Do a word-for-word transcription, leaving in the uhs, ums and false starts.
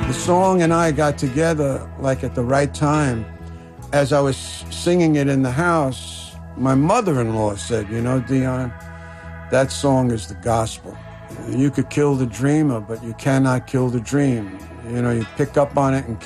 The song and I got together like at the right time. As I was singing it in the house, my mother-in-law said, you know, Dion, that song is the gospel. You could kill the dreamer, but you cannot kill the dream. You know, you pick up on it and